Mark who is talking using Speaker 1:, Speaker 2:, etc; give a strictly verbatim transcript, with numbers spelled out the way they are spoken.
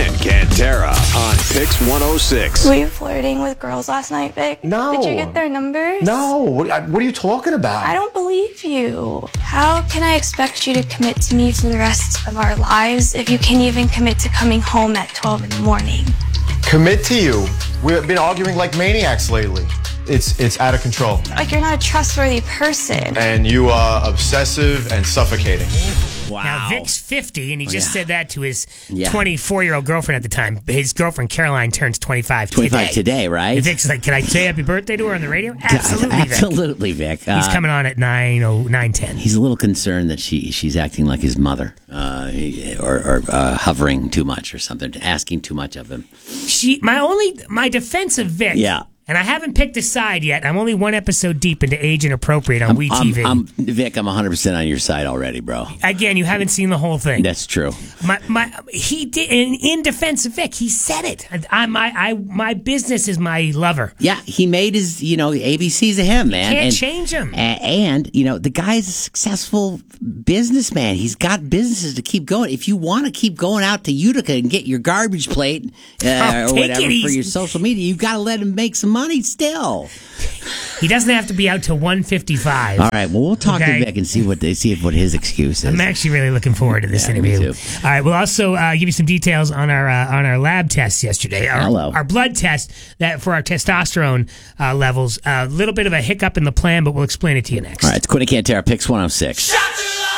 Speaker 1: and Cantera on Pix one oh six.
Speaker 2: Were you flirting with girls last night, Vic?
Speaker 3: No.
Speaker 2: Did you get their numbers?
Speaker 3: No. What, I- what are you talking about?
Speaker 2: I don't believe you. How can I expect you to commit to me for the rest of our lives if you can't even commit to coming home at twelve in the morning?
Speaker 3: Commit to you. We've been arguing like maniacs lately. It's it's out of control.
Speaker 2: Like you're not a trustworthy person.
Speaker 3: And you are obsessive and suffocating.
Speaker 4: Wow.
Speaker 5: Now, Vic's fifty, and he just
Speaker 4: yeah.
Speaker 5: said that to his
Speaker 4: Yeah.
Speaker 5: twenty-four-year-old girlfriend at the time. His girlfriend, Caroline, turns twenty-five,
Speaker 4: twenty-five
Speaker 5: today.
Speaker 4: today, right?
Speaker 5: And Vic's like, can I say happy birthday to her on the radio? Absolutely, Vic.
Speaker 4: Absolutely, Vic.
Speaker 5: He's
Speaker 4: Uh,
Speaker 5: coming on at nine oh nine ten.
Speaker 4: He's a little concerned that she she's acting like his mother, uh, or, or uh, hovering too much or something, asking too much of him.
Speaker 5: She, my only, my defense of Vic.
Speaker 4: Yeah.
Speaker 5: And I haven't picked a side yet. I'm only one episode deep into Age Inappropriate on
Speaker 4: I'm,
Speaker 5: WeTV.
Speaker 4: I'm, Vic, I'm one hundred percent on your side already, bro.
Speaker 5: Again, you haven't seen the whole thing.
Speaker 4: That's true.
Speaker 5: My, my, he did in, in defense of Vic. He said it. I, I, my, I, my business is my lover.
Speaker 4: Yeah, he made his, you know, A B Cs of him, man.
Speaker 5: Can't
Speaker 4: and,
Speaker 5: change him.
Speaker 4: a- And, you know, the guy's a successful businessman. He's got businesses to keep going. If you want to keep going out to Utica and get your garbage plate uh,
Speaker 5: Oh,
Speaker 4: or
Speaker 5: take
Speaker 4: whatever
Speaker 5: it
Speaker 4: for
Speaker 5: easy.
Speaker 4: your social media, you've got to let him make some money still.
Speaker 5: He doesn't have to be out till one fifty-five.
Speaker 4: All right, well, we'll talk
Speaker 5: Okay.
Speaker 4: to Vic and see what they see if what his excuse is.
Speaker 5: I'm actually really looking forward to this
Speaker 4: Yeah, me
Speaker 5: interview.
Speaker 4: too.
Speaker 5: All right, we'll also uh, give you some details on our uh, on our lab tests yesterday. Our,
Speaker 4: Hello.
Speaker 5: Our blood test that for our testosterone uh, levels. A little bit of a hiccup in the plan, but we'll explain it to you next.
Speaker 4: All right, it's Quinn and Cantera, Pix one oh six.
Speaker 6: Shut